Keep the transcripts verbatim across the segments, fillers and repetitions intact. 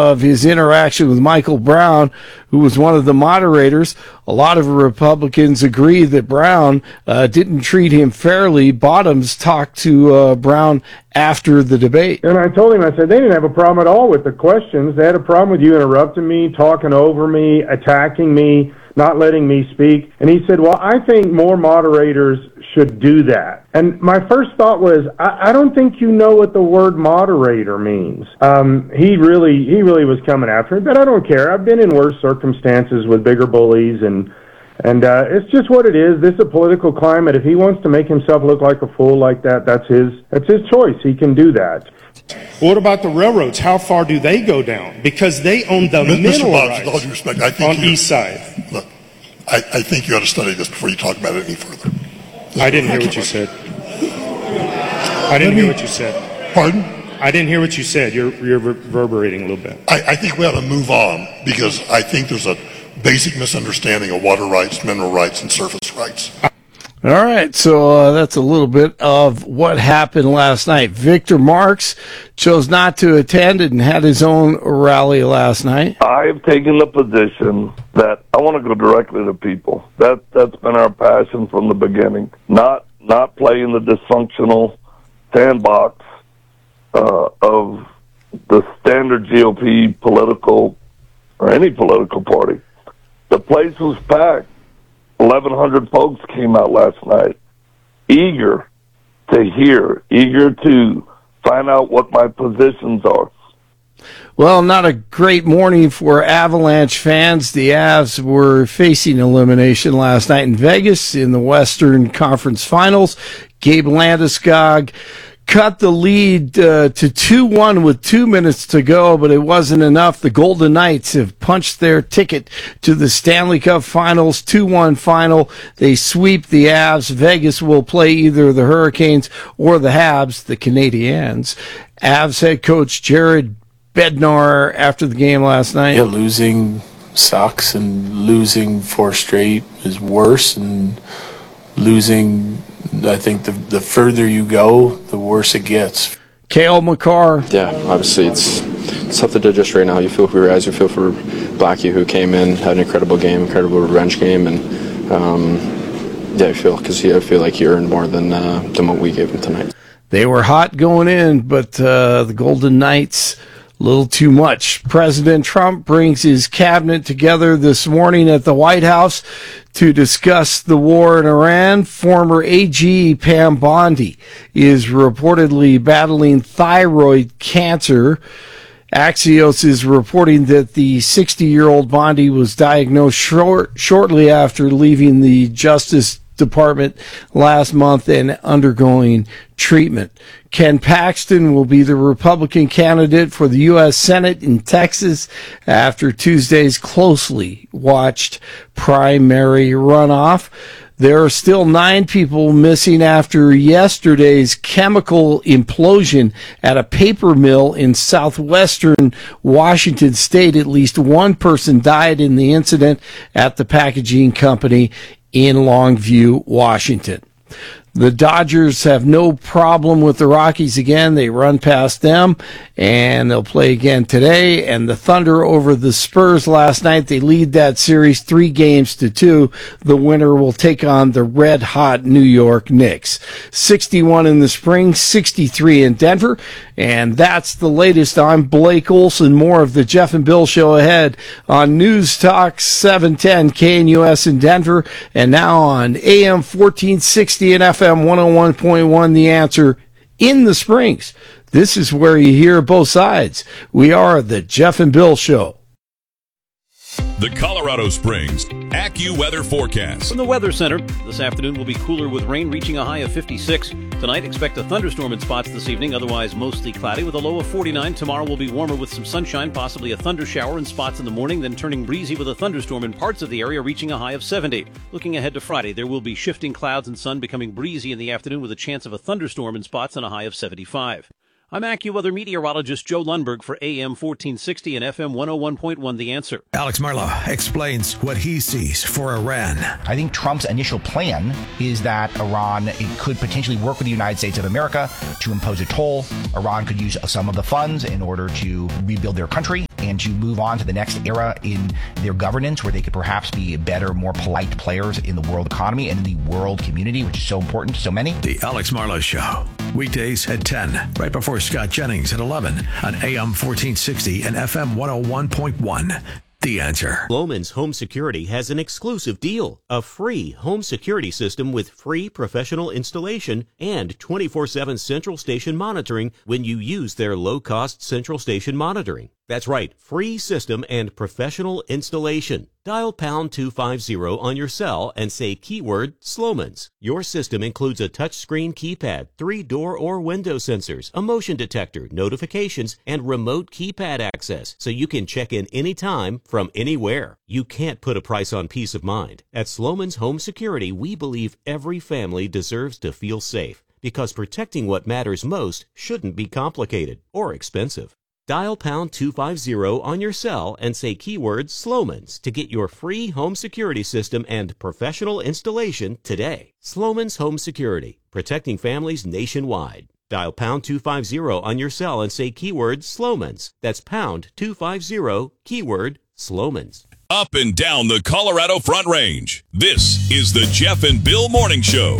of his interaction with Michael Brown, who was one of the moderators. A lot of Republicans agree that Brown uh, didn't treat him fairly. Bottoms talked to uh, Brown after the debate. And I told him, I said, they didn't have a problem at all with the questions. They had a problem with you interrupting me, talking over me, attacking me, not letting me speak. And he said, well, I think more moderators should do that. And my first thought was, I, I don't think you know what the word moderator means. Um, he really, he really was coming after me, but I don't care. I've been in worse circumstances with bigger bullies, and and uh, it's just what it is. This is a political climate. If he wants to make himself look like a fool like that, that's his, that's his choice. He can do that. What about the railroads? How far do they go down? Because they own the mineral rights with all due respect, I think on you, east side. Look, I, I think you ought to study this before you talk about it any further. This I didn't hear what you said. I didn't me, hear what you said. Pardon? I didn't hear what you said. You're, you're reverberating a little bit. I, I think we ought to move on, because I think there's a basic misunderstanding of water rights, mineral rights, and surface rights. All right, so uh, that's a little bit of what happened last night. Victor Marx chose not to attend and had his own rally last night. I've taken the position that I want to go directly to people. That that's been our passion from the beginning. Not not play in the dysfunctional sandbox uh, of the standard G O P political or any political party. The place was packed. eleven hundred folks came out last night, eager to hear, eager to find out what my positions are. Well, not a great morning for Avalanche fans. The Avs were facing elimination last night in Vegas in the Western Conference Finals. Gabe Landeskog cut the lead uh, to two one with two minutes to go, but it wasn't enough. The Golden Knights have punched their ticket to the Stanley Cup Finals, two one final. They sweep the Avs. Vegas will play either the Hurricanes or the Habs, the Canadiens. Avs head coach Jared Bednar after the game last night. Yeah, losing sucks, and losing four straight is worse, and losing, I think the the further you go, the worse it gets. Cale Makar. Yeah, obviously it's, it's tough to digest right now. You feel for your guys, you feel for Blackie, who came in, had an incredible game, incredible revenge game, and um, yeah, I feel because I feel like he earned more than uh, than what we gave him tonight. They were hot going in, but uh, the Golden Knights, a little too much. President Trump brings his cabinet together this morning at the White House to discuss the war in Iran. Former A G Pam Bondi is reportedly battling thyroid cancer. Axios is reporting that the sixty-year-old Bondi was diagnosed short, shortly after leaving the Justice Department last month and undergoing treatment. Ken Paxton will be the Republican candidate for the U S Senate in Texas after Tuesday's closely watched primary runoff. There are still nine people missing after yesterday's chemical implosion at a paper mill in southwestern Washington state. At least one person died in the incident at the packaging company in Longview, Washington. The Dodgers have no problem with the Rockies again. They run past them, and they'll play again today. And the Thunder over the Spurs last night, they lead that series three games to two. The winner will take on the red-hot New York Knicks. sixty-one in the spring, sixty-three in Denver. And that's the latest. I'm Blake Olson. More of the Jeff and Bill Show ahead on News Talk seven ten K N U S in Denver, and now on A M fourteen sixty and F M one oh one point one, The Answer in the Springs. This is where you hear both sides. We are the Jeff and Bill Show. The Colorado Springs AccuWeather forecast. From the Weather Center, this afternoon will be cooler with rain reaching a high of fifty-six. Tonight, expect a thunderstorm in spots this evening, otherwise mostly cloudy with a low of forty-nine. Tomorrow will be warmer with some sunshine, possibly a thunder shower in spots in the morning, then turning breezy with a thunderstorm in parts of the area reaching a high of seventy. Looking ahead to Friday, there will be shifting clouds and sun becoming breezy in the afternoon with a chance of a thunderstorm in spots and a high of seventy-five. I'm AccuWeather meteorologist Joe Lundberg for A M fourteen sixty and F M one oh one point one, The Answer. Alex Marla explains what he sees for Iran. I think Trump's initial plan is that Iran it could potentially work with the United States of America to impose a toll. Iran could use some of the funds in order to rebuild their country and to move on to the next era in their governance where they could perhaps be better, more polite players in the world economy and in the world community, which is so important to so many. The Alex Marlowe Show, weekdays at ten, right before Scott Jennings at eleven on A M fourteen sixty and F M one oh one point one. The Answer. Sloman's Home Security has an exclusive deal. A free home security system with free professional installation and twenty-four seven central station monitoring when you use their low-cost central station monitoring. That's right, free system and professional installation. Dial pound two fifty on your cell and say keyword Sloman's. Your system includes a touchscreen keypad, three door or window sensors, a motion detector, notifications, and remote keypad access, so you can check in anytime from anywhere. You can't put a price on peace of mind. At Sloman's Home Security, we believe every family deserves to feel safe, because protecting what matters most shouldn't be complicated or expensive. Dial pound two fifty on your cell and say keyword Sloman's to get your free home security system and professional installation today. Sloman's Home Security, protecting families nationwide. Dial pound two fifty on your cell and say keyword Sloman's. That's pound two fifty, keyword Sloman's. Up and down the Colorado Front Range. This is the Jeff and Bill Morning Show.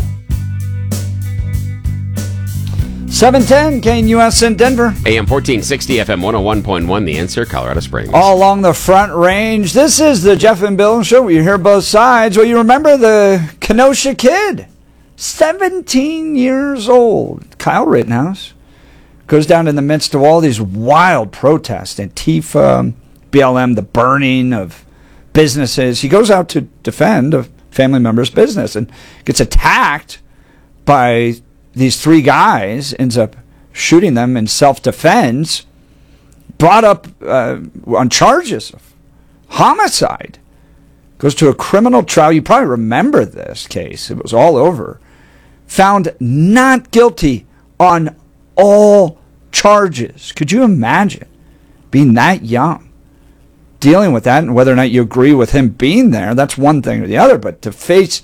seven ten, K N U S in Denver. A M fourteen sixty, F M one oh one point one, The Answer, Colorado Springs. All along the Front Range. This is the Jeff and Bill Show where you hear both sides. Well, you remember the Kenosha kid, seventeen years old. Kyle Rittenhouse goes down in the midst of all these wild protests, Antifa, B L M, the burning of businesses. He goes out to defend a family member's business and gets attacked by these three guys, ends up shooting them in self-defense, brought up uh, on charges of homicide, goes to a criminal trial. You probably remember this case. It was all over. Found not guilty on all charges. Could you imagine being that young, dealing with that, and whether or not you agree with him being there? That's one thing or the other, but to face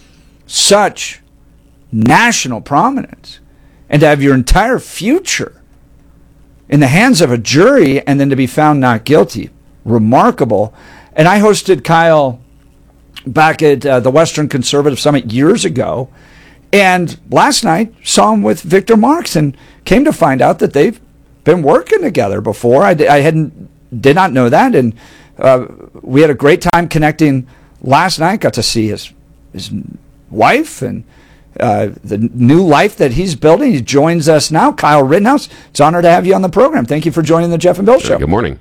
such national prominence and to have your entire future in the hands of a jury and then to be found not guilty, remarkable. And I hosted Kyle back at uh, the Western Conservative Summit years ago, and last night saw him with Victor Marx and came to find out that they've been working together before. I, I hadn't did not know that, and uh, we had a great time connecting last night. Got to see his his wife and Uh, the new life that he's building. He joins us now. Kyle Rittenhouse, it's an honor to have you on the program. Thank you for joining the Jeff and Bill Show. Good morning.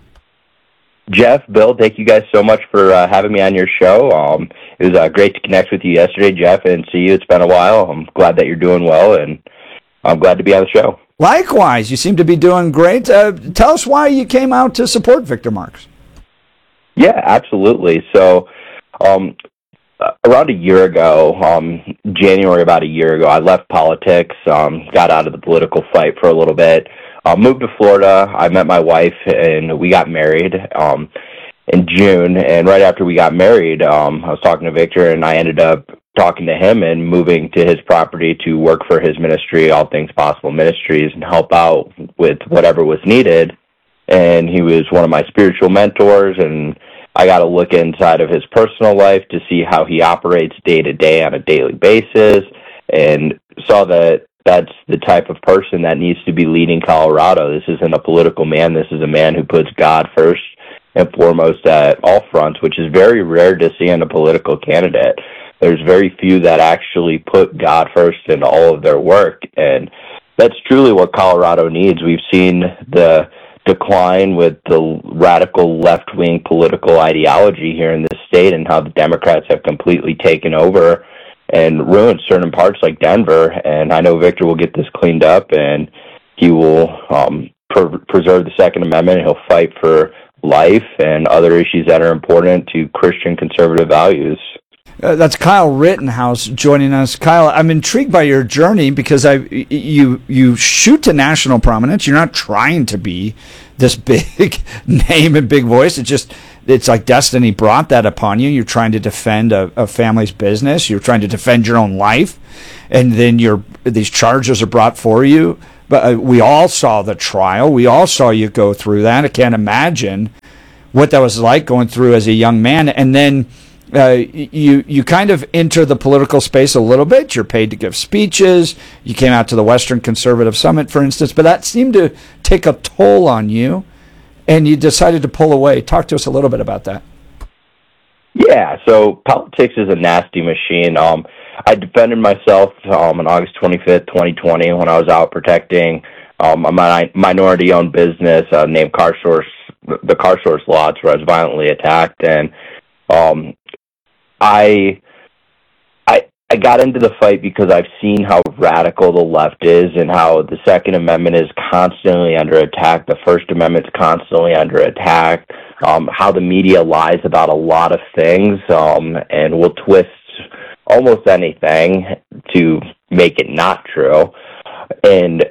Jeff, Bill, thank you guys so much for uh, having me on your show. Um, it was uh, great to connect with you yesterday, Jeff, and see you. It's been a while. I'm glad that you're doing well, and I'm glad to be on the show. Likewise. You seem to be doing great. Uh, tell us why you came out to support Victor Marx. Yeah, absolutely. So, um, Uh, around a year ago, um, January about a year ago, I left politics, um, got out of the political fight for a little bit, uh, moved to Florida. I met my wife, and we got married um, in June. And right after we got married, um, I was talking to Victor, and I ended up talking to him and moving to his property to work for his ministry, All Things Possible Ministries, and help out with whatever was needed. And he was one of my spiritual mentors, and I got to look inside of his personal life to see how he operates day to day on a daily basis, and saw that that's the type of person that needs to be leading Colorado. This isn't a political man. This is a man who puts God first and foremost at all fronts, which is very rare to see in a political candidate. There's very few that actually put God first in all of their work, and that's truly what Colorado needs. We've seen the decline with the radical left-wing political ideology here in this state, and how the Democrats have completely taken over and ruined certain parts like Denver. And I know Victor will get this cleaned up, and he will um, per- preserve the Second Amendment. He'll fight for life and other issues that are important to Christian conservative values. Uh, that's Kyle Rittenhouse joining us. Kyle, I'm intrigued by your journey because I you you shoot to national prominence. You're not trying to be this big name and big voice. It's just it's like destiny brought that upon you. You're trying to defend a, a family's business. You're trying to defend your own life, and then you're these charges are brought for you. But uh, we all saw the trial. We all saw you go through that. I can't imagine what that was like going through as a young man, and then uh, you you kind of enter the political space a little bit. You're paid to give speeches. You came out to the Western Conservative Summit, for instance, but that seemed to take a toll on you, and you decided to pull away. Talk to us a little bit about that. Yeah, so politics is a nasty machine. Um, I defended myself um, on August twenty-fifth, twenty twenty, when I was out protecting um, a mi- minority-owned business uh, named CarSource, the CarSource lots, where I was violently attacked, and um, I, I, I got into the fight because I've seen how radical the left is and how the Second Amendment is constantly under attack. The First Amendment's constantly under attack. Um, how the media lies about a lot of things um, and will twist almost anything to make it not true. And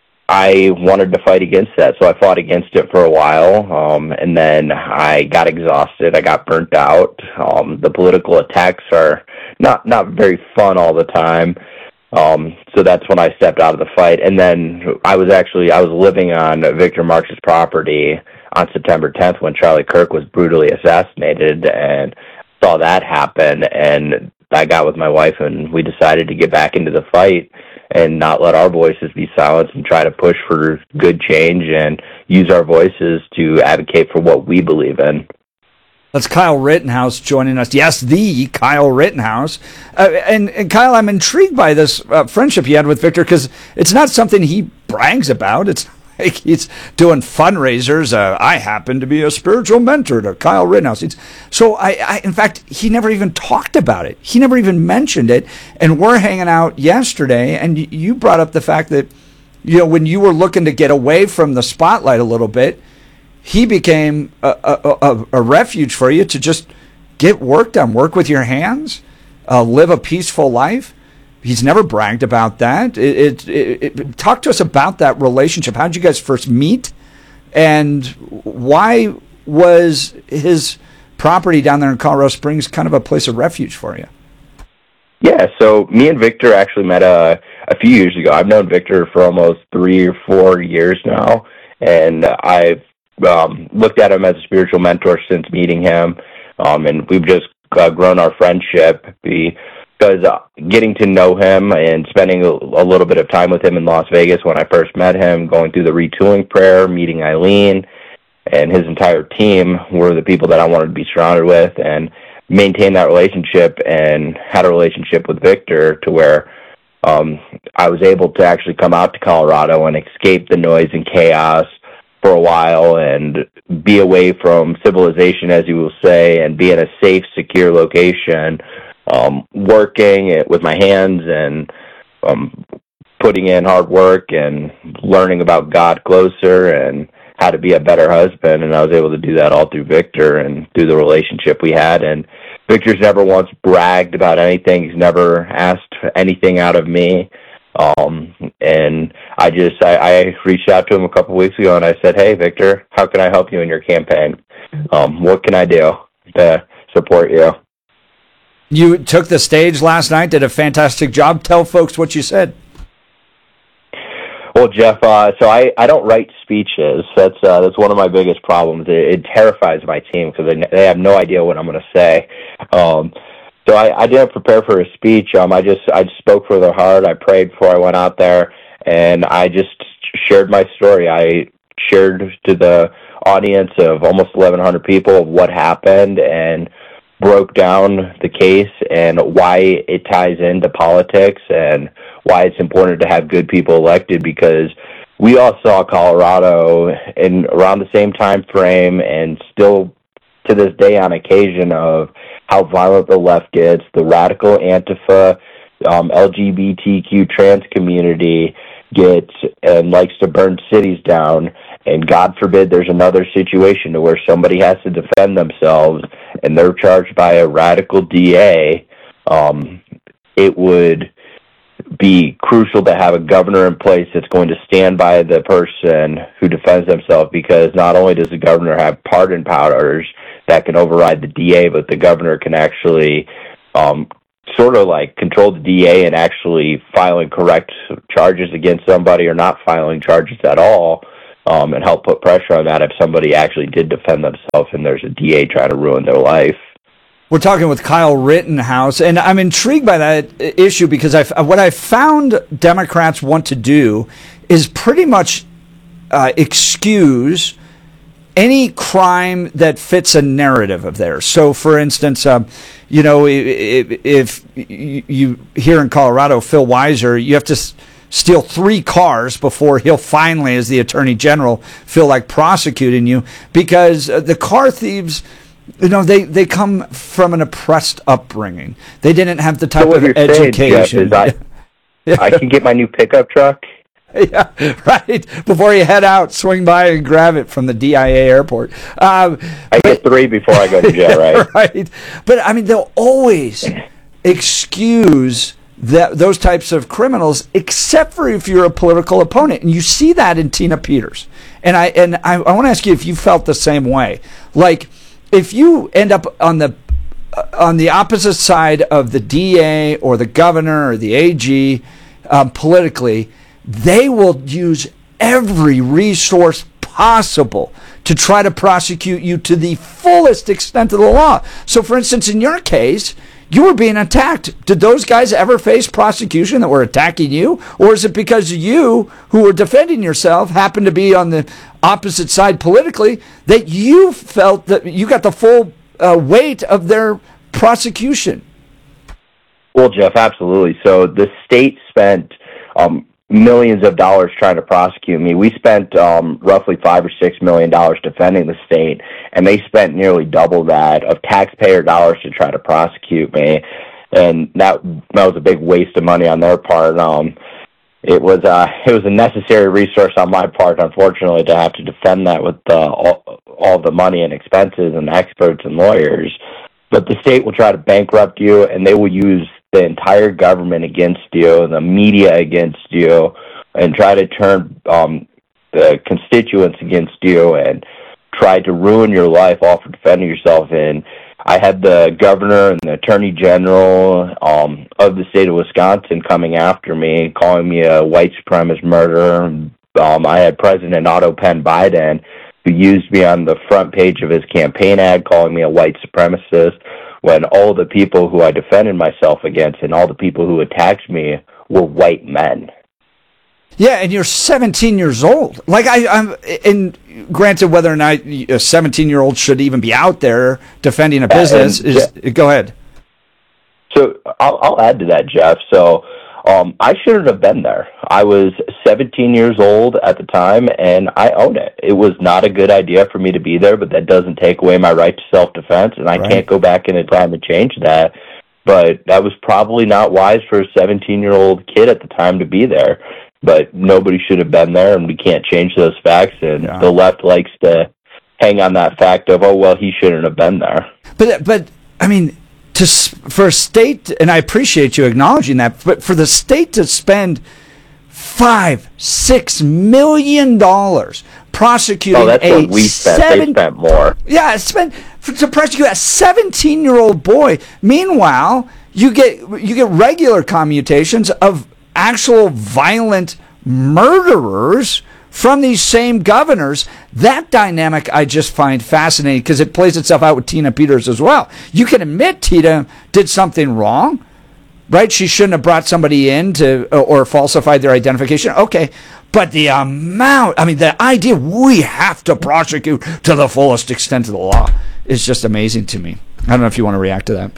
I wanted to fight against that, so I fought against it for a while, um, and then I got exhausted. I got burnt out. Um, the political attacks are not not very fun all the time, um, so that's when I stepped out of the fight. And then I was actually I was living on Victor Marx's property on September tenth when Charlie Kirk was brutally assassinated, and saw that happen. And I got with my wife, and we decided to get back into the fight and not let our voices be silenced and try to push for good change and use our voices to advocate for what we believe in. That's Kyle Rittenhouse joining us. Yes, the Kyle Rittenhouse. Uh, and, and Kyle, I'm intrigued by this uh, friendship you had with Victor, because it's not something he brags about. It's like he's doing fundraisers. Uh, I happen to be a spiritual mentor to Kyle Rittenhouse. It's, so, I, I, in fact, he never even talked about it. He never even mentioned it. And we're hanging out yesterday, and y- you brought up the fact that, you know, when you were looking to get away from the spotlight a little bit, he became a, a, a, a refuge for you to just get work done, work with your hands, uh, live a peaceful life. He's never bragged about that. It, it, it, it, talk to us about that relationship. How did you guys first meet? And why was his property down there in Colorado Springs kind of a place of refuge for you? Yeah, so me and Victor actually met uh, a few years ago. I've known Victor for almost three or four years now, and I've um, looked at him as a spiritual mentor since meeting him, um, and we've just uh, grown our friendship. We, Because uh, getting to know him and spending a, a little bit of time with him in Las Vegas when I first met him, going through the retooling prayer, meeting Eileen and his entire team were the people that I wanted to be surrounded with, and maintain that relationship, and had a relationship with Victor to where um, I was able to actually come out to Colorado and escape the noise and chaos for a while and be away from civilization, as you will say, and be in a safe, secure location. Um, working with my hands and um, putting in hard work and learning about God closer and how to be a better husband. And I was able to do that all through Victor and through the relationship we had. And Victor's never once bragged about anything. He's never asked anything out of me. Um, and I just, I, I reached out to him a couple weeks ago and I said, "Hey, Victor, how can I help you in your campaign? Um, what can I do to support you?" You took the stage last night, did a fantastic job. Tell folks what you said. Well, Jeff, uh, so I, I don't write speeches. That's uh, that's one of my biggest problems. It, it terrifies my team because they, they have no idea what I'm going to say. Um, so I, I didn't prepare for a speech. Um, I just I just spoke from the heart. I prayed before I went out there, and I just shared my story. I shared to the audience of almost eleven hundred people of what happened and broke down the case and why it ties into politics and why it's important to have good people elected, because we all saw Colorado in around the same time frame and still to this day on occasion of how violent the left gets, the radical Antifa, um, L G B T Q trans community gets and likes to burn cities down. And God forbid there's another situation to where somebody has to defend themselves and they're charged by a radical D A. Um, it would be crucial to have a governor in place that's going to stand by the person who defends themselves, because not only does the governor have pardon powers that can override the D A, but the governor can actually um, sort of like control the D A and actually filing correct charges against somebody or not filing charges at all. um, and help put pressure on that if somebody actually did defend themselves and there's a D A trying to ruin their life. We're talking with Kyle Rittenhouse, and I'm intrigued by that issue because I, what I found Democrats want to do is pretty much uh, excuse any crime that fits a narrative of theirs. So, for instance, um, you know, if, if you here in Colorado, Phil Weiser, you have to steal three cars before he'll finally, as the Attorney General, feel like prosecuting you, because the car thieves, you know, they, they come from an oppressed upbringing. They didn't have the type so of education. Saying, Jeff, I, I can get my new pickup truck. Yeah, right. Before you head out, swing by and grab it from the D I A airport. Um, I get three before I go to jail, right? Right. But, I mean, they'll always excuse that, those types of criminals, except for if you're a political opponent. And you see that in Tina Peters. And I and I, I want to ask you if you felt the same way. Like, if you end up on the uh, on the opposite side of the D A or the governor or the A G um, politically, they will use every resource possible to try to prosecute you to the fullest extent of the law. So, for instance, in your case, you were being attacked. Did those guys ever face prosecution that were attacking you? Or is it because you, who were defending yourself, happened to be on the opposite side politically, that you felt that you got the full uh, weight of their prosecution? Well, Jeff, absolutely. So the state spent um, millions of dollars trying to prosecute me. We spent um, roughly five or six million dollars defending the state, and they spent nearly double that of taxpayer dollars to try to prosecute me. And that that was a big waste of money on their part. Um, it was uh, it was a necessary resource on my part, unfortunately, to have to defend that with uh, all, all the money and expenses and experts and lawyers. But the state will try to bankrupt you, and they will use the entire government against you, the media against you, and try to turn um, the constituents against you and try to ruin your life all for defending yourself. And I had the governor and the attorney general um, of the state of Wisconsin coming after me, calling me a white supremacist murderer. Um, I had President Otto Penn Biden, who used me on the front page of his campaign ad, calling me a white supremacist, when all the people who I defended myself against and all the people who attacked me were white men. Yeah, and you're seventeen years old. Like, I, I'm, and granted, whether or not a seventeen-year-old should even be out there defending a business, is, Je- go ahead. So I'll, I'll add to that, Jeff. So um, I shouldn't have been there. I was seventeen years old at the time, and I own it. It was not a good idea for me to be there, but that doesn't take away my right to self-defense, and I right. can't go back in time and change that. But that was probably not wise for a seventeen-year-old kid at the time to be there. But nobody should have been there, and we can't change those facts, and yeah. the left likes to hang on that fact of, oh, well, he shouldn't have been there. But, but I mean, to for a state, and I appreciate you acknowledging that, but for the state to spend five, six million dollars prosecuting oh, that's a what we spent. Seven, they spent more. Yeah, spent to prosecute a seventeen-year-old boy. Meanwhile, you get you get regular commutations of actual violent murderers from these same governors. That dynamic I just find fascinating because it plays itself out with Tina Peters as well. You can admit Tina did something wrong, right? She shouldn't have brought somebody in to or falsified their identification. Okay, but the amount, I mean, the idea we have to prosecute to the fullest extent of the law is just amazing to me. I don't know if you want to react to that.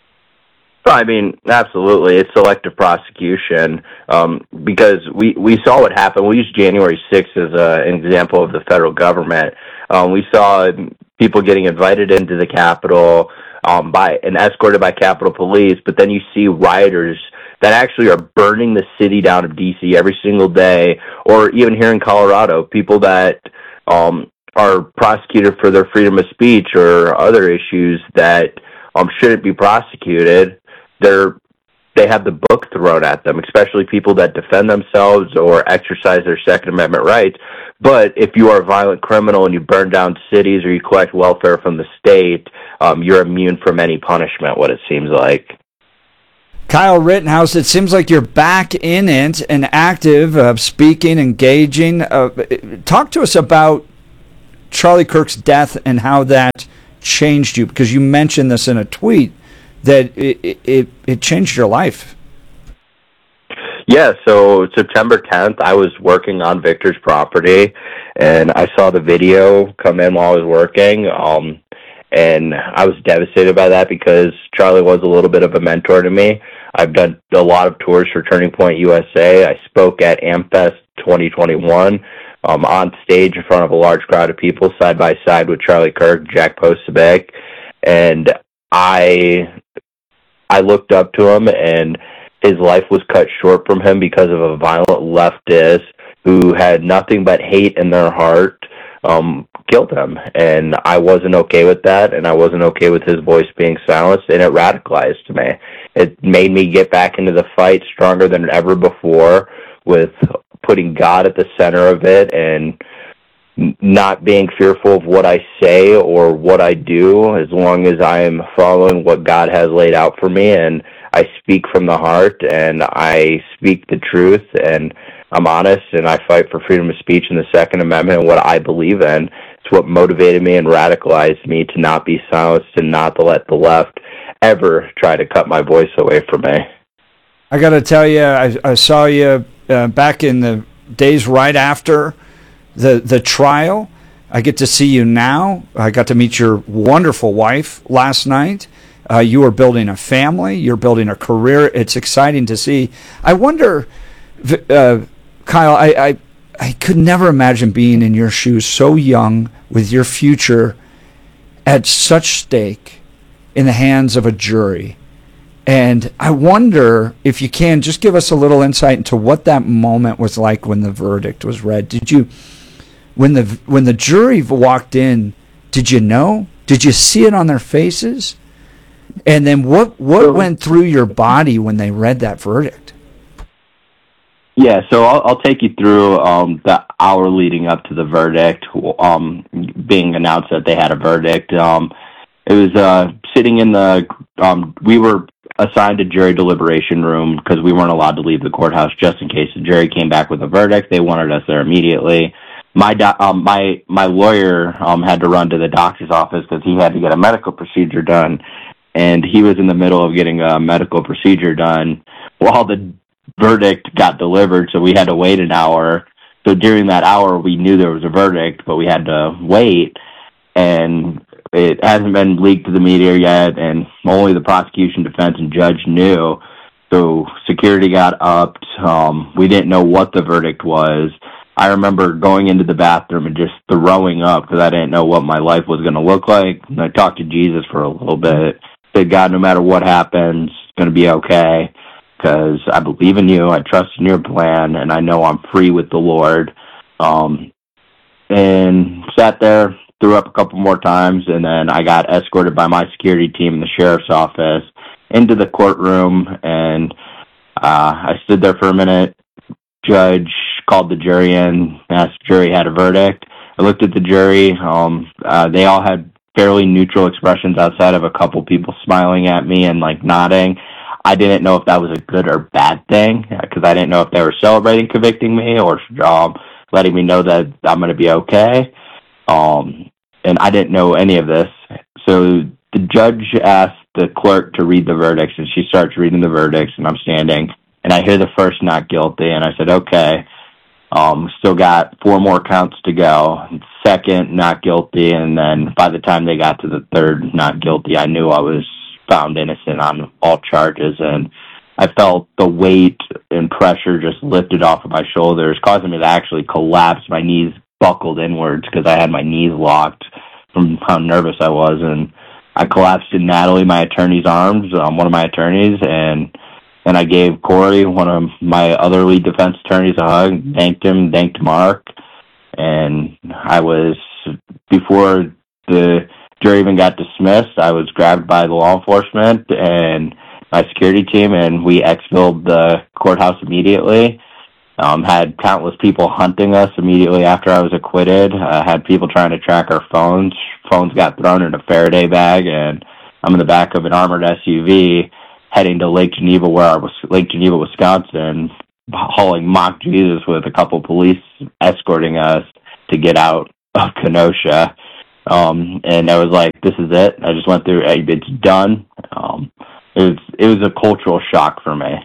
I mean, absolutely. It's selective prosecution um, because we, we saw what happened. We used January sixth as a, an example of the federal government. Um, we saw people getting invited into the Capitol um, by and escorted by Capitol Police, but then you see rioters that actually are burning the city down of D C every single day, or even here in Colorado, people that um, are prosecuted for their freedom of speech or other issues that um, shouldn't be prosecuted. They're, they have the book thrown at them, especially people that defend themselves or exercise their Second Amendment rights. But if you are a violent criminal and you burn down cities or you collect welfare from the state, um, you're immune from any punishment, what it seems like. Kyle Rittenhouse, it seems like you're back in it and active, uh, speaking, engaging. Uh, talk to us about Charlie Kirk's death and how that changed you, because you mentioned this in a tweet, that it, it, it changed your life. Yeah, so September tenth, I was working on Victor's property, and I saw the video come in while I was working, um, and I was devastated by that because Charlie was a little bit of a mentor to me. I've done a lot of tours for Turning Point U S A. I spoke at AmFest twenty twenty-one um, on stage in front of a large crowd of people, side by side with Charlie Kirk, Jack Posobiec, and I I looked up to him, and his life was cut short from him because of a violent leftist who had nothing but hate in their heart, um, killed him. And I wasn't okay with that, and I wasn't okay with his voice being silenced, and it radicalized me. It made me get back into the fight stronger than ever before, with putting God at the center of it and not being fearful of what I say or what I do, as long as I am following what God has laid out for me. And I speak from the heart, and I speak the truth, and I'm honest, and I fight for freedom of speech and the Second Amendment and what I believe in. It's what motivated me and radicalized me to not be silenced and not to let the left ever try to cut my voice away from me. I got to tell you, I, I saw you uh, back in the days right after the the trial. I get to see you now. I got to meet your wonderful wife last night. Uh, you are building a family. You're building a career. It's exciting to see. I wonder, uh, Kyle, I, I I could never imagine being in your shoes so young with your future at such stake in the hands of a jury. And I wonder if you can just give us a little insight into what that moment was like when the verdict was read. Did you, when the when the jury walked in, did you know? Did you see it on their faces? And then what, what went through your body when they read that verdict? Yeah, so I'll, I'll take you through um, the hour leading up to the verdict, um, being announced that they had a verdict. Um, it was uh, sitting in the, um, we were assigned a jury deliberation room because we weren't allowed to leave the courthouse just in case the jury came back with a verdict. They wanted us there immediately. My do- um, my my lawyer um, had to run to the doctor's office because he had to get a medical procedure done. And he was in the middle of getting a medical procedure done while the verdict got delivered, so we had to wait an hour. So during that hour, we knew there was a verdict, but we had to wait, and it hasn't been leaked to the media yet, and only the prosecution, defense, and judge knew. So security got upped. Um, we didn't know what the verdict was. I remember going into the bathroom and just throwing up because I didn't know what my life was going to look like. And I talked to Jesus for a little bit. Said, God, no matter what happens, it's going to be okay because I believe in you, I trust in your plan, and I know I'm free with the Lord. Um, and sat there, threw up a couple more times, and then I got escorted by my security team in the sheriff's office into the courtroom, and uh, I stood there for a minute. Judge called the jury in, asked the jury had a verdict. I looked at the jury. Um, uh, they all had fairly neutral expressions outside of a couple people smiling at me and like nodding. I didn't know if that was a good or bad thing because I didn't know if they were celebrating convicting me or um, letting me know that I'm going to be okay. Um, and I didn't know any of this. So the judge asked the clerk to read the verdicts, and she starts reading the verdicts, and I'm standing, and I hear the first not guilty, and I said, okay. Um, still got four more counts to go. Second, not guilty, and then by the time they got to the third, not guilty, I knew I was found innocent on all charges, and I felt the weight and pressure just lifted off of my shoulders, causing me to actually collapse. My knees buckled inwards because I had my knees locked from how nervous I was, and I collapsed in Natalie, my attorney's arms, um, one of my attorneys, and And I gave Corey, one of my other lead defense attorneys, a hug, thanked him, thanked Mark. And I was, before the jury even got dismissed, I was grabbed by the law enforcement and my security team, and we exfilled the courthouse immediately. Um, had countless people hunting us immediately after I was acquitted. Uh, had people trying to track our phones. Phones got thrown in a Faraday bag, and I'm in the back of an armored S U V. heading to Lake Geneva, where I was Lake Geneva, Wisconsin, hauling mock Jesus with a couple police escorting us to get out of Kenosha. Um, and I was like, this is it. I just went through, it's done. Um, it was, it was a cultural shock for me.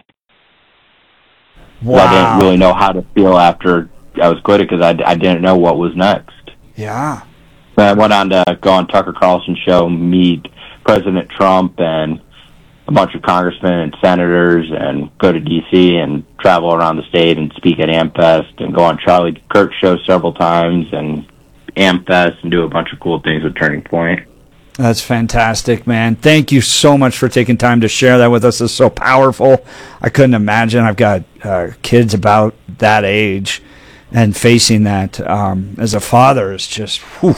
Wow. I didn't really know how to feel after I was quitted because I, I didn't know what was next. Yeah. I went on to go on Tucker Carlson's show, meet President Trump and a bunch of congressmen and senators, and go to D C and travel around the state and speak at AmFest and go on Charlie Kirk's show several times and AmFest and do a bunch of cool things with Turning Point. That's fantastic, man. Thank you so much for taking time to share that with us. It's so powerful. I couldn't imagine. I've got uh, kids about that age, and facing that um, as a father is just, whew.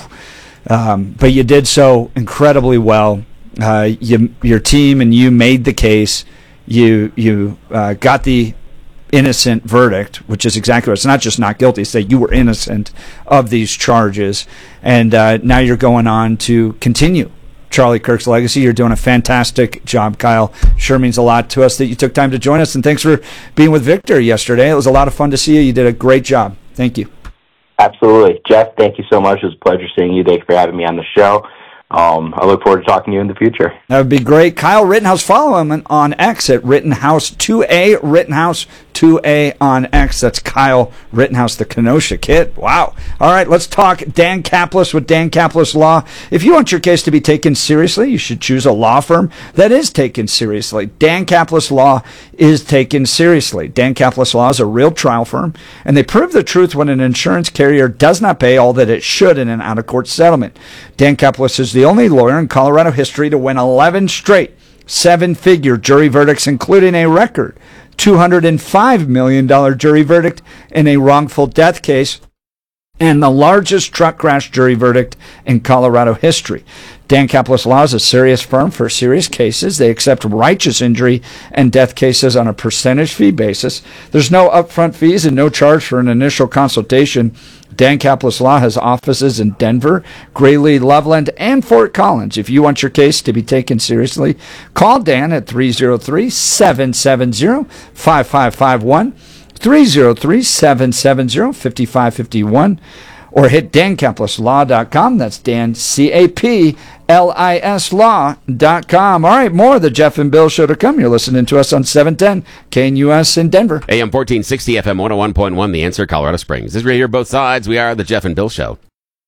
Um, but you did so incredibly well. Uh, you, your team and you made the case. You you uh, got the innocent verdict, which is exactly what it's not just not guilty. It's that you were innocent of these charges, and uh, now you're going on to continue Charlie Kirk's legacy. You're doing a fantastic job, Kyle. Sure means a lot to us that you took time to join us, and thanks for being with Victor yesterday. It was a lot of fun to see you. You did a great job. Thank you. Absolutely. Jeff, thank you so much. It was a pleasure seeing you. Thank you for having me on the show. Um, I look forward to talking to you in the future. That would be great. Kyle Rittenhouse, follow him on X at Rittenhouse two A, Rittenhouse two A on X. That's Kyle Rittenhouse, the Kenosha Kid. Wow. All right, let's talk Dan Caplis with Dan Caplis Law. If you want your case to be taken seriously, you should choose a law firm that is taken seriously. Dan Caplis Law is taken seriously. Dan Caplis Law is a real trial firm, and they prove the truth when an insurance carrier does not pay all that it should in an out-of-court settlement. Dan Caplis is the only lawyer in Colorado history to win eleven straight seven-figure jury verdicts, including a record two hundred five million dollars jury verdict in a wrongful death case, and the largest truck crash jury verdict in Colorado history. Dan Caplis Law is a serious firm for serious cases. They accept righteous injury and death cases on a percentage fee basis. There's no upfront fees and no charge for an initial consultation. Dan Caplis Law has offices in Denver, Greeley, Loveland, and Fort Collins. If you want your case to be taken seriously, call Dan at three oh three, seven seven zero, five five five one, three oh three, seven seven zero, five five five one, or hit dan caplis law dot com. That's Dan, C A P L I S law dot com. All right, more of the Jeff and Bill Show to come. You're listening to us on seven ten K N U S in Denver. A M fourteen sixty, F M one oh one point one, The Answer, Colorado Springs. This is right here, both sides. We are the Jeff and Bill Show.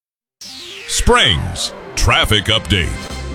Springs Traffic Update.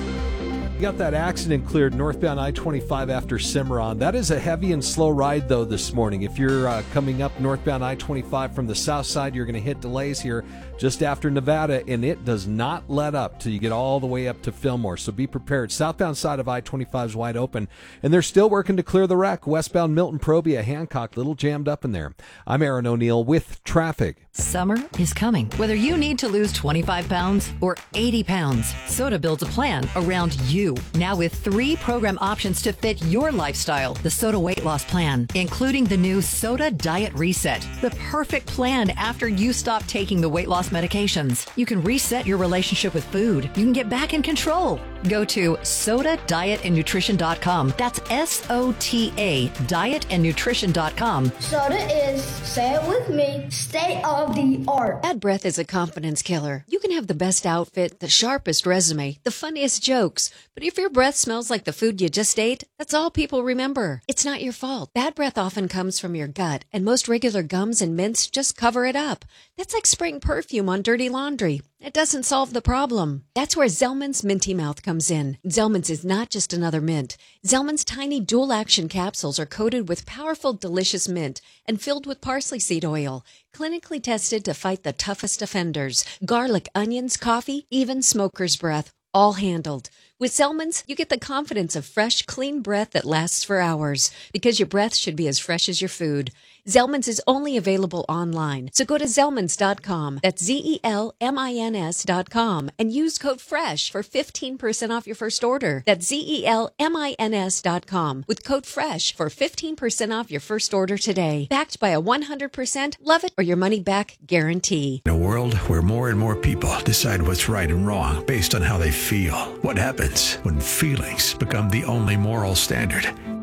You got that accident cleared northbound I twenty-five after Cimarron. That is a heavy and slow ride, though, this morning. If you're uh, coming up northbound I twenty-five from the south side, you're going to hit delays here just after Nevada, and it does not let up till you get all the way up to Fillmore. So be prepared. Southbound side of I twenty-five is wide open, and they're still working to clear the wreck. Westbound Milton Probia, Hancock, little jammed up in there. I'm Aaron O'Neill with traffic. Summer is coming. Whether you need to lose twenty-five pounds or eighty pounds, Soda builds a plan around you. Now with three program options to fit your lifestyle. The Soda Weight Loss Plan, including the new Soda Diet Reset. The perfect plan after you stop taking the weight loss medications. You can reset your relationship with food. You can get back in control. Go to soda diet and nutrition dot com. That's S O T A, diet and nutrition dot com. Soda is, say it with me, state of the art. Bad breath is a confidence killer. You can have the best outfit, the sharpest resume, the funniest jokes, but if your breath smells like the food you just ate, that's all people remember. It's not your fault. Bad breath often comes from your gut, and most regular gums and mints just cover it up. That's like spraying perfume on dirty laundry. It doesn't solve the problem. That's where Zellman's Minty Mouth comes in. Zellman's is not just another mint. Zellman's tiny dual-action capsules are coated with powerful, delicious mint and filled with parsley seed oil, clinically tested to fight the toughest offenders. Garlic, onions, coffee, even smoker's breath, all handled. With Zellman's, you get the confidence of fresh, clean breath that lasts for hours, because your breath should be as fresh as your food. Zellman's is only available online, so go to zellmans dot com. That's Z E L M I N S dot com, and use code FRESH for fifteen percent off your first order. That's Z E L M I N S dot com with code FRESH for fifteen percent off your first order today. Backed by a one hundred percent love it or your money back guarantee. In a world where more and more people decide what's right and wrong based on how they feel, what happens when feelings become the only moral standard?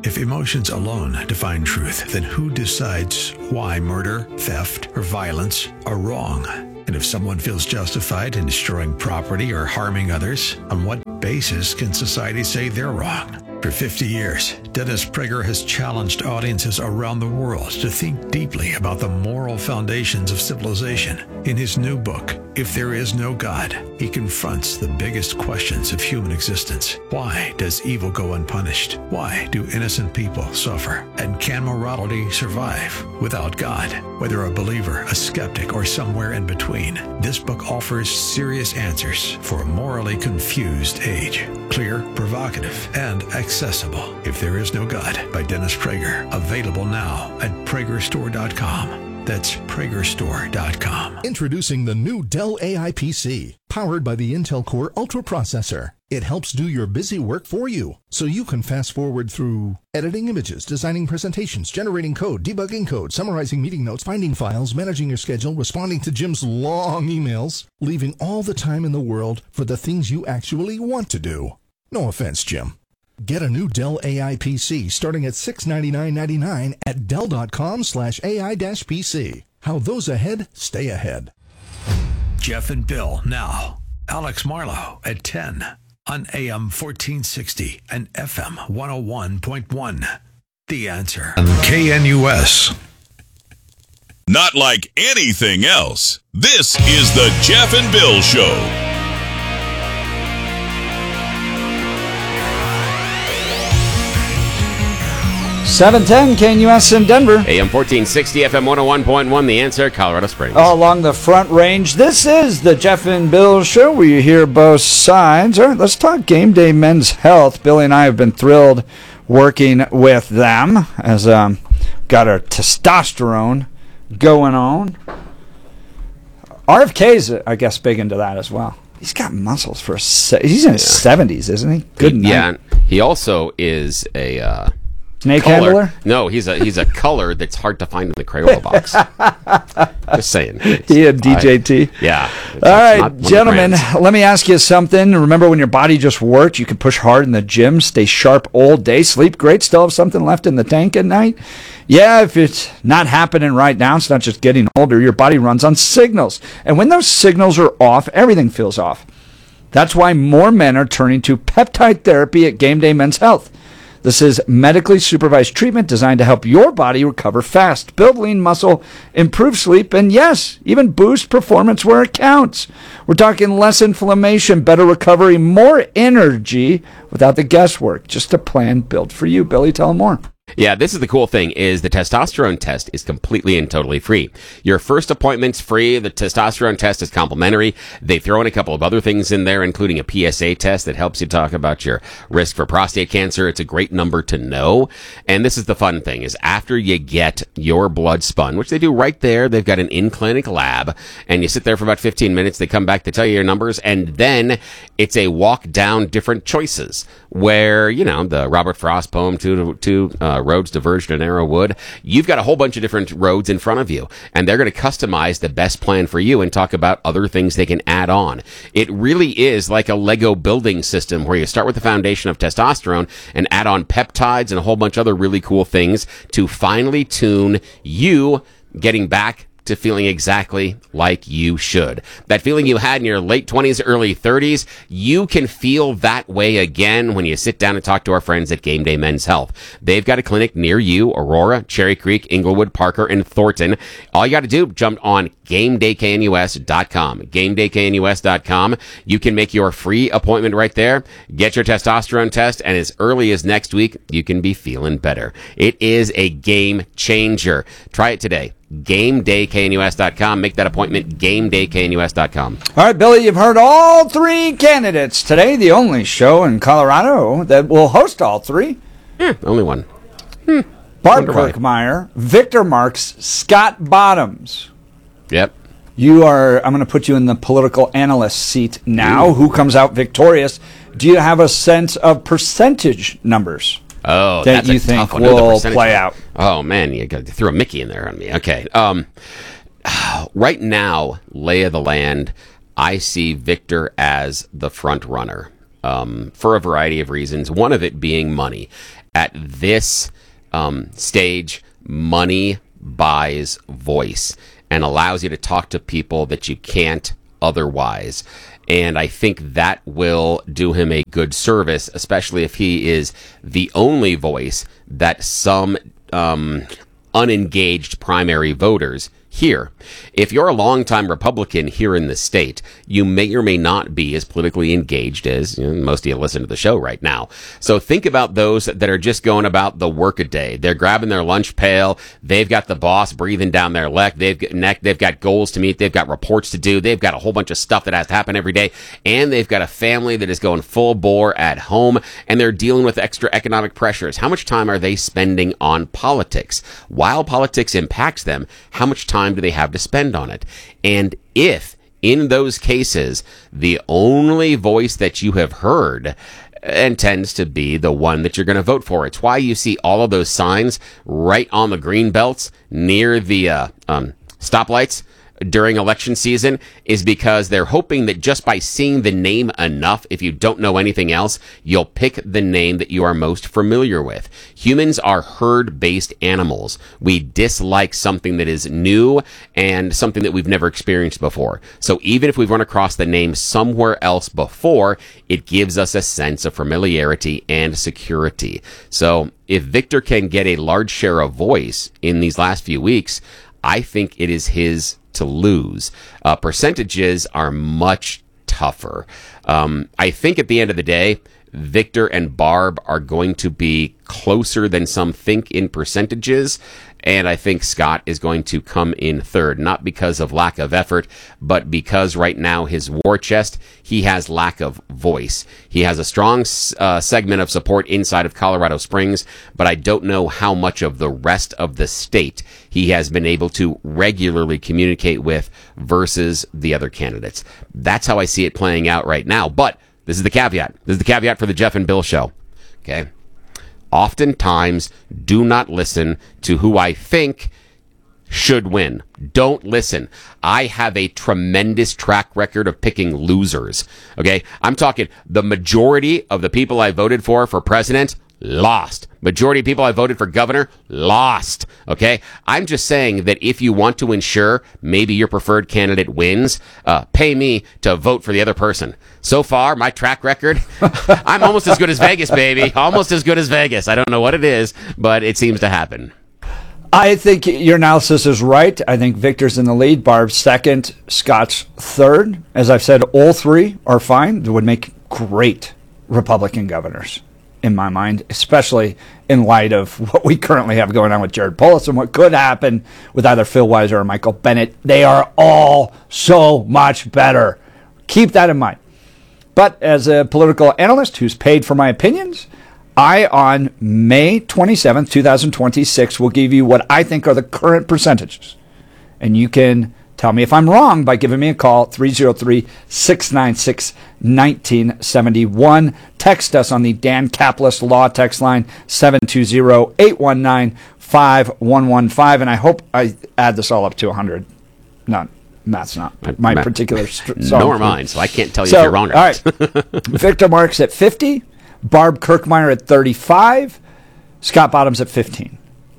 If emotions alone define truth, then who decides why murder, theft, or violence are wrong? And if someone feels justified in destroying property or harming others, on what basis can society say they're wrong? For fifty years, Dennis Prager has challenged audiences around the world to think deeply about the moral foundations of civilization. In his new book, If There Is No God, he confronts the biggest questions of human existence. Why does evil go unpunished? Why do innocent people suffer? And can morality survive without God? Whether a believer, a skeptic, or somewhere in between, this book offers serious answers for a morally confused age. Clear, provocative, and accessible. If There Is No God by Dennis Prager. Available now at Prager Store dot com. That's Prager Store dot com. Introducing the new Dell A I P C, powered by the Intel Core Ultra processor. It helps do your busy work for you, so you can fast forward through editing images, designing presentations, generating code, debugging code, summarizing meeting notes, finding files, managing your schedule, responding to Jim's long emails, leaving all the time in the world for the things you actually want to do. No offense, Jim. Get a new Dell A I P C starting at six hundred ninety-nine dollars and ninety-nine cents at Dell dot com slash A I P C. How those ahead stay ahead. Jeff and Bill now. Alex Marlowe at ten on A M fourteen sixty and F M one oh one point one. The Answer. And K N U S. Not like anything else. This is the Jeff and Bill Show. seven ten K N U S in Denver. A M fourteen sixty, F M one oh one point one, The Answer, Colorado Springs. All along the Front Range, this is the Jeff and Bill Show where you hear both sides. All right, let's talk Game Day Men's Health. Billy and I have been thrilled working with them as um, got our testosterone going on. R F K's, I guess, big into that as well. He's got muscles for a se- he's in his yeah. seventies, isn't he? Good night. Yeah, he also is a... Uh, Snake color. handler? No, he's a he's a color that's hard to find in the Crayola box. Just saying. He had D J T. I, yeah. All right, gentlemen, let me ask you something. Remember when your body just worked, you could push hard in the gym, stay sharp all day, sleep great, still have something left in the tank at night? Yeah, if it's not happening right now, it's not just getting older. Your body runs on signals. And when those signals are off, everything feels off. That's why more men are turning to peptide therapy at Game Day Men's Health. This is medically supervised treatment designed to help your body recover fast, build lean muscle, improve sleep, and yes, even boost performance where it counts. We're talking less inflammation, better recovery, more energy without the guesswork. Just a plan built for you. Billy, tell them more. Yeah, this is the cool thing, is the testosterone test is completely and totally free. Your first appointment's free. The testosterone test is complimentary. They throw in a couple of other things in there, including a P S A test that helps you talk about your risk for prostate cancer. It's a great number to know. And this is the fun thing, is after you get your blood spun, which they do right there, they've got an in-clinic lab, and you sit there for about fifteen minutes, they come back to tell you your numbers, and then it's a walk down different choices, where, you know, the Robert Frost poem, two, two, uh, roads diverged in a narrow wood. You've got a whole bunch of different roads in front of you, and they're going to customize the best plan for you and talk about other things they can add on. It really is like a Lego building system where you start with the foundation of testosterone and add on peptides and a whole bunch of other really cool things to finally tune you getting back to feeling exactly like you should. That feeling you had in your late twenties, early thirties, you can feel that way again when you sit down and talk to our friends at Game Day Men's Health. They've got a clinic near you, Aurora, Cherry Creek, Inglewood, Parker, and Thornton. All you got to do, jump on game day K N U S dot com. game day K N U S dot com. You can make your free appointment right there, get your testosterone test, and as early as next week, you can be feeling better. It is a game changer. Try it today. game day K N U S dot com. Make that appointment, game day K N U S dot com. All right, Billy, you've heard all three candidates today, the only show in Colorado that will host all three. Yeah, only one. Hmm. Bart Kirkmeyer, Victor Marks, Scott Bottoms. Yep. You are, I'm going to put you in the political analyst seat now. Ooh. Who comes out victorious? Do you have a sense of percentage numbers? Oh, that that's you a think tough one. will play out? Oh, man, you got to throw a Mickey in there on me. Okay. Um, right now, lay of the land, I see Victor as the front runner. um, for a variety of reasons, one of it being money. At this um, stage, money buys voice and allows you to talk to people that you can't otherwise. And I think that will do him a good service, especially if he is the only voice that some um, unengaged primary voters hear. If you're a longtime Republican here in the state, you may or may not be as politically engaged as, you know, most of you listen to the show right now. So think about those that are just going about the workaday. They're grabbing their lunch pail. They've got the boss breathing down their neck. They've got neck. They've got goals to meet. They've got reports to do. They've got a whole bunch of stuff that has to happen every day. And they've got a family that is going full bore at home, and they're dealing with extra economic pressures. How much time are they spending on politics? While politics impacts them, how much time do they have to spend on it? And if in those cases the only voice that you have heard and tends to be the one that you're going to vote for, it's why you see all of those signs right on the green belts near the uh, um, stoplights during election season, is because they're hoping that just by seeing the name enough, if you don't know anything else, you'll pick the name that you are most familiar with. Humans are herd-based animals. We dislike something that is new and something that we've never experienced before. So even if we've run across the name somewhere else before, it gives us a sense of familiarity and security. So if Victor can get a large share of voice in these last few weeks, I think it is his to lose. Uh, percentages are much tougher. Um, I think at the end of the day, Victor and Barb are going to be closer than some think in percentages. And I think Scott is going to come in third, not because of lack of effort, but because right now his war chest, he has lack of voice. He has a strong uh, segment of support inside of Colorado Springs, but I don't know how much of the rest of the state he has been able to regularly communicate with versus the other candidates. That's how I see it playing out right now. But this is the caveat. This is the caveat for the Jeff and Bill show. Okay. Oftentimes, do not listen to who I think should win. Don't listen. I have a tremendous track record of picking losers. Okay? I'm talking the majority of the people I voted for for president lost. Majority of people I voted for governor lost. Okay? I'm just saying that if you want to ensure maybe your preferred candidate wins, uh, pay me to vote for the other person. So far, my track record, I'm almost as good as Vegas, baby. Almost as good as Vegas. I don't know what it is, but it seems to happen. I think your analysis is right. I think Victor's in the lead, Barb's second, Scott's third. As I've said, all three are fine. They would make great Republican governors, in my mind, especially in light of what we currently have going on with Jared Polis and what could happen with either Phil Weiser or Michael Bennet. They are all so much better. Keep that in mind. But as a political analyst who's paid for my opinions, I, on May twenty-seventh, twenty twenty-six, will give you what I think are the current percentages. And you can tell me if I'm wrong by giving me a call, three oh three, six nine six, one nine seven one. Text us on the Dan Caplis Law text line, seven two zero, eight one nine, five one one five. And I hope I add this all up to one hundred. None. That's not my Matt, particular st- nor mine, so I can't tell you so, if you're wrong or not. All right. Victor Marks at fifty, Barb Kirkmeyer at thirty-five, Scott Bottoms at fifteen.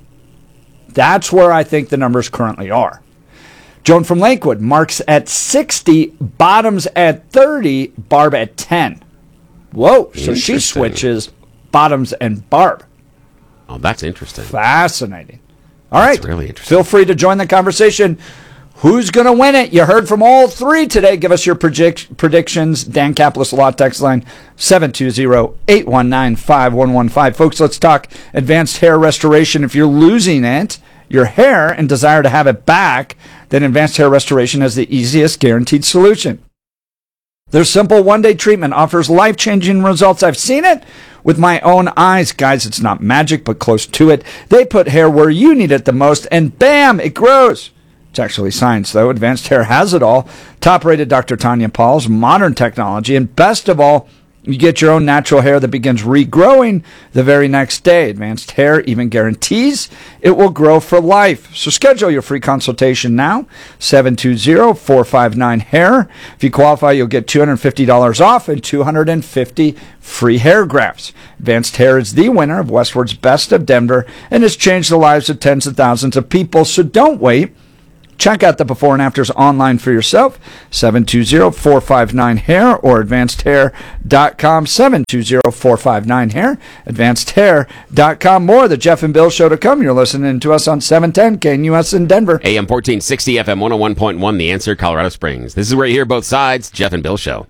That's where I think the numbers currently are. Joan from Lakewood, Marks at sixty, Bottoms at thirty, Barb at ten. Whoa, so she switches Bottoms and Barb. Oh, that's interesting. Fascinating. All right. That's really interesting. Feel free to join the conversation. Who's going to win it? You heard from all three today. Give us your predict- predictions. Dan Caplis Law text line, seven two zero, eight one nine, five one one five. Folks, let's talk advanced hair restoration. If you're losing it, your hair, and desire to have it back, then Advanced Hair Restoration has the easiest guaranteed solution. Their simple one-day treatment offers life-changing results. I've seen it with my own eyes. Guys, it's not magic, but close to it. They put hair where you need it the most, and bam, it grows. It's actually science, though. Advanced Hair has it all. Top-rated Doctor Tanya Paul's modern technology, and best of all, You get your own natural hair that begins regrowing the very next day. Advanced Hair even guarantees it will grow for life. So schedule your free consultation now, seven two zero, four five nine, hair. If you qualify, you'll get two hundred fifty dollars off and two hundred fifty free hair grafts. Advanced Hair is the winner of Westward's Best of Denver and has changed the lives of tens of thousands of people. So don't wait. Check out the before and afters online for yourself, seven two zero, four five nine, hair or advanced hair dot com, seven two zero, four five nine, hair, advanced hair dot com. More of the Jeff and Bill Show to come. You're listening to us on seven ten K N U S in Denver. A M fourteen sixty, F M one oh one point one, The Answer, Colorado Springs. This is where you hear both sides. Jeff and Bill Show.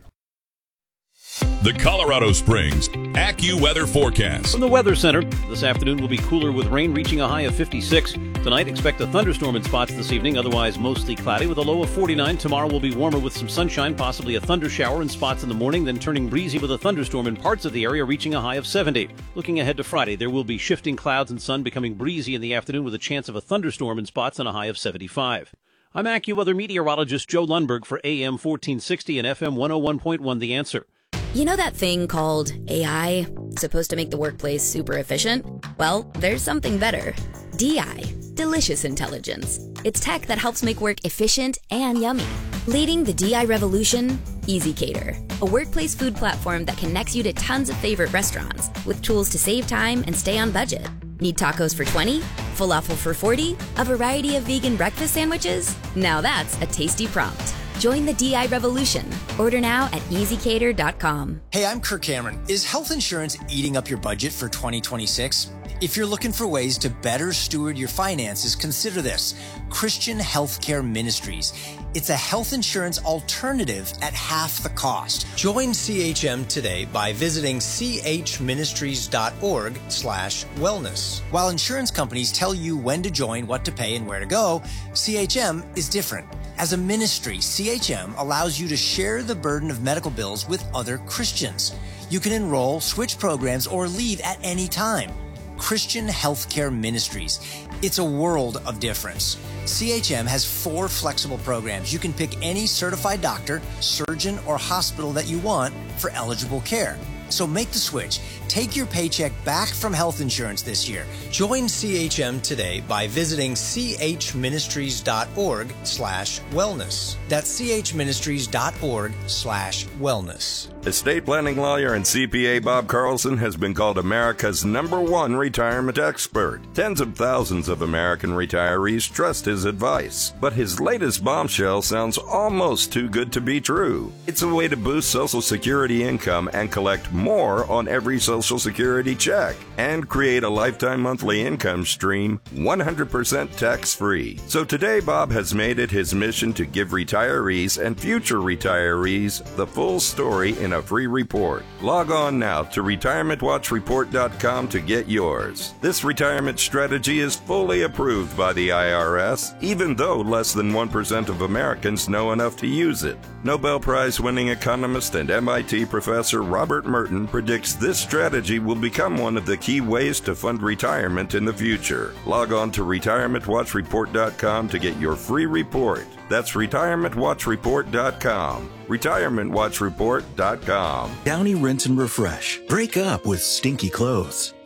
The Colorado Springs AccuWeather forecast. From the Weather Center, this afternoon will be cooler with rain reaching a high of fifty-six. Tonight, expect a thunderstorm in spots this evening, otherwise mostly cloudy with a low of forty-nine. Tomorrow will be warmer with some sunshine, possibly a thunder shower in spots in the morning, then turning breezy with a thunderstorm in parts of the area reaching a high of seventy. Looking ahead to Friday, there will be shifting clouds and sun becoming breezy in the afternoon with a chance of a thunderstorm in spots and a high of seventy-five. I'm AccuWeather meteorologist Joe Lundberg for A M fourteen sixty and F M one oh one point one, The Answer. You know that thing called A I? Supposed to make the workplace super efficient? Well, there's something better. D I, Delicious Intelligence. It's tech that helps make work efficient and yummy. Leading the D I revolution, EasyCater, a workplace food platform that connects you to tons of favorite restaurants with tools to save time and stay on budget. Need tacos for twenty? Falafel for forty? A variety of vegan breakfast sandwiches? Now that's a tasty prompt. Join the D I revolution. Order now at easy cater dot com. Hey, I'm Kirk Cameron. Is health insurance eating up your budget for twenty twenty-six? If you're looking for ways to better steward your finances, consider this: Christian Healthcare Ministries. It's a health insurance alternative at half the cost. Join C H M today by visiting c h ministries dot org slash wellness. While insurance companies tell you when to join, what to pay, and where to go, C H M is different. As a ministry, C H M allows you to share the burden of medical bills with other Christians. You can enroll, switch programs, or leave at any time. Christian Healthcare Ministries. It's a world of difference. C H M has four flexible programs. You can pick any certified doctor, surgeon, or hospital that you want for eligible care. So make the switch. Take your paycheck back from health insurance this year. Join C H M today by visiting c h ministries dot org slash wellness. That's c h ministries dot org slash wellness. Estate planning lawyer and C P A Bob Carlson has been called America's number one retirement expert. Tens of thousands of American retirees trust his advice. But his latest bombshell sounds almost too good to be true. It's a way to boost Social Security income and collect more on every Social Security check and create a lifetime monthly income stream one hundred percent tax-free. So today, Bob has made it his mission to give retirees and future retirees the full story in a free report. Log on now to retirement watch report dot com to get yours. This retirement strategy is fully approved by the I R S, even though less than one percent of Americans know enough to use it. Nobel Prize-winning economist and M I T professor Robert Merton predicts this strategy will become one of the key ways to fund retirement in the future. Log on to retirement watch report dot com to get your free report. That's retirement watch report dot com. retirement watch report dot com. Downy Rinse and Refresh. Break up with stinky clothes.